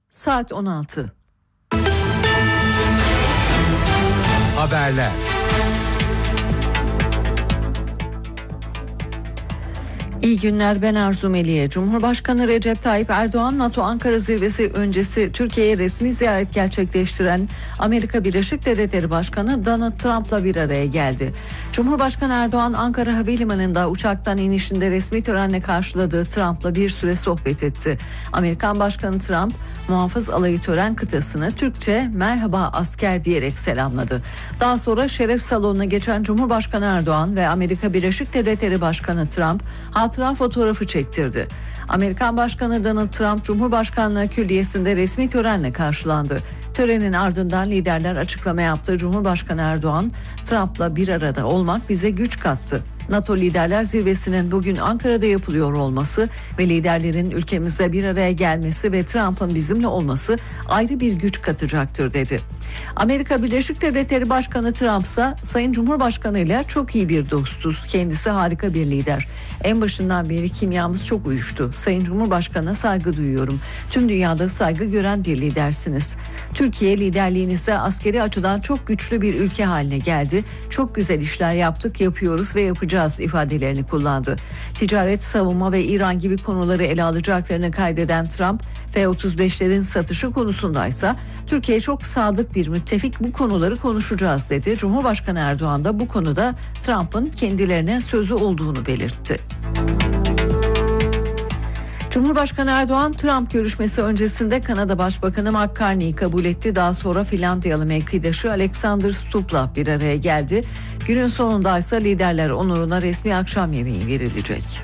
Saat 16. Haberler. İyi günler, ben Arzu Meliye. Cumhurbaşkanı Recep Tayyip Erdoğan, NATO Ankara Zirvesi öncesi Türkiye'ye resmi ziyaret gerçekleştiren Amerika Birleşik Devletleri Başkanı Donald Trump'la bir araya geldi. Cumhurbaşkanı Erdoğan, Ankara Havalimanı'nda uçaktan inişinde resmi törenle karşıladığı Trump'la bir süre sohbet etti. Amerikan Başkanı Trump, muhafız alayı tören kıtasını Türkçe "merhaba asker" diyerek selamladı. Daha sonra şeref salonuna geçen Cumhurbaşkanı Erdoğan ve Amerika Birleşik Devletleri Başkanı Trump hatıra fotoğrafı çektirdi. Amerikan Başkanı Donald Trump Cumhurbaşkanlığı Külliyesi'nde resmi törenle karşılandı. Törenin ardından liderler açıklama yaptı. Cumhurbaşkanı Erdoğan, "Trump'la bir arada olmak bize güç kattı. NATO Liderler Zirvesi'nin bugün Ankara'da yapılıyor olması ve liderlerin ülkemizde bir araya gelmesi ve Trump'ın bizimle olması ayrı bir güç katacaktır" dedi. Amerika Birleşik Devletleri Başkanı Trump ise Sayın Cumhurbaşkanı ile çok iyi bir dostuz. Kendisi harika bir lider. En başından beri kimyamız çok uyuştu. Sayın Cumhurbaşkanı'na saygı duyuyorum. Tüm dünyada saygı gören bir lidersiniz. Türkiye liderliğinizde askeri açıdan çok güçlü bir ülke haline geldi. Çok güzel işler yaptık, yapıyoruz ve yapacağız ifadelerini kullandı. Ticaret, savunma ve İran gibi konuları ele alacaklarını kaydeden Trump, F-35'lerin satışı konusundaysa Türkiye çok sadık bir müttefik, bu konuları konuşacağız dedi. Cumhurbaşkanı Erdoğan da bu konuda Trump'ın kendilerine sözü olduğunu belirtti. Cumhurbaşkanı Erdoğan, Trump görüşmesi öncesinde Kanada Başbakanı Mark Carney'i kabul etti. Daha sonra Finlandiyalı mevkidaşı Alexander Stubb'la bir araya geldi. Günün sonunda ise liderler onuruna resmi akşam yemeği verilecek.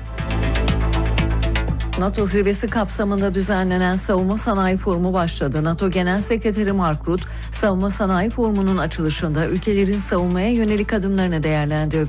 NATO zirvesi kapsamında düzenlenen Savunma Sanayi Forumu başladı. NATO Genel Sekreteri Mark Rutte, Savunma Sanayi Forumu'nun açılışında ülkelerin savunmaya yönelik adımlarını değerlendirdi.